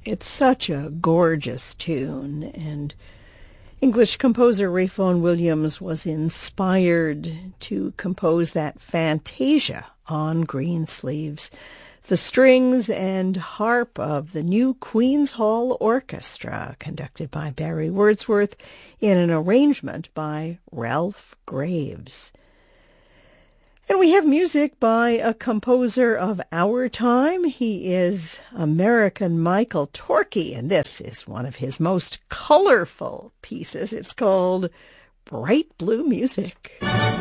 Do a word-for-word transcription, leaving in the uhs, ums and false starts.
It's such a gorgeous tune, and English composer Ralph Vaughan Williams was inspired to compose that Fantasia on Greensleeves. The strings and harp of the New Queen's Hall Orchestra, conducted by Barry Wordsworth in an arrangement by Ralph Graves. And we have music by a composer of our time. He is American Michael Torke, and this is one of his most colorful pieces. It's called Bright Blue Music.